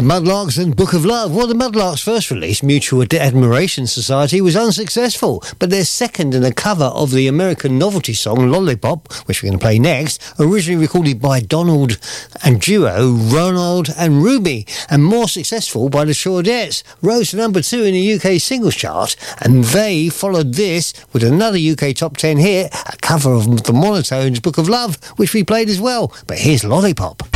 Mudlarks and Book of Love. Well, the Mudlarks' first release, Mutual Admiration Society, was unsuccessful, but their second in a cover of the American novelty song Lollipop, which we're going to play next, originally recorded by Donald and duo Ronald and Ruby, and more successful by the Chordettes, rose to number 2 in the UK singles chart, and they followed this with another UK top 10 hit, a cover of the Monotones' Book of Love, which we played as well. But here's Lollipop.